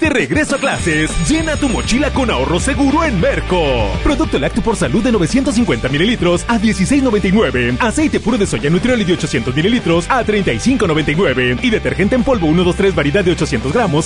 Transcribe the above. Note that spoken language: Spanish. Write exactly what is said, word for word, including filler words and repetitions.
de regreso a clases. Llena tu mochila con ahorro seguro en Merco. Producto lácteo por salud de novecientos cincuenta mililitros a dieciséis noventa y nueve. Aceite puro de soya Nutrioli de ochocientos mililitros a treinta y cinco noventa y nueve. Y detergente en polvo uno dos tres variedad de ochocientos gramos